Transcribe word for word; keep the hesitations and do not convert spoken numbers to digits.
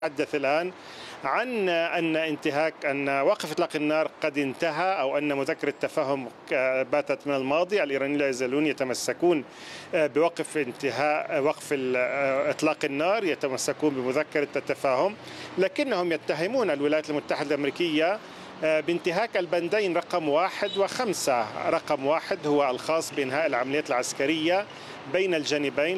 نتحدث الآن عن أن انتهاك أن وقف إطلاق النار قد انتهى، أو أن مذكرة التفاهم باتت من الماضي. الإيرانيون لا يزالون يتمسكون بوقف انتهاء وقف إطلاق النار، يتمسكون بمذكرة التفاهم، لكنهم يتهمون الولايات المتحدة الأمريكية بانتهاك البندين رقم واحد وخمسة. رقم واحد هو الخاص بإنهاء العمليات العسكرية بين الجانبين.